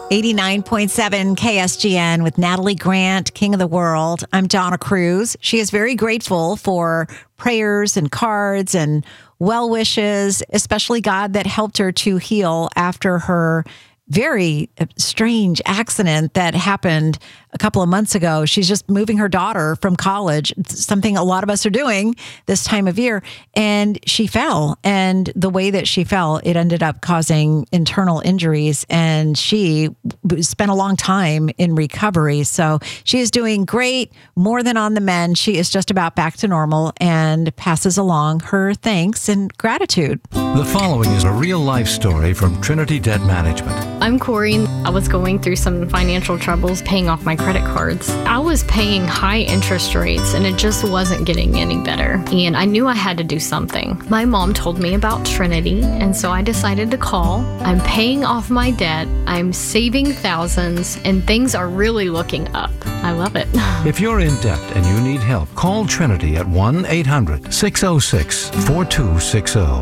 89.7 KSGN with Natalie Grant, King of the World. I'm Donna Cruz. She is very grateful for prayers and cards and well wishes, especially God that helped her to heal after her very strange accident that happened a couple of months ago. She's just moving her daughter from college, something a lot of us are doing this time of year. And she fell. And the way that she fell, it ended up causing internal injuries. And she spent a long time in recovery. So she is doing great, more than on the mend. She is just about back to normal and passes along her thanks and gratitude. The following is a real life story from Trinity Debt Management. I'm Corey. I was going through some financial troubles paying off my credit cards. I was paying high interest rates and it just wasn't getting any better. And I knew I had to do something. My mom told me about Trinity, and so I decided to call. I'm paying off my debt. I'm saving thousands, and things are really looking up. I love it. If you're in debt and you need help, call Trinity at 1-800-606-4260.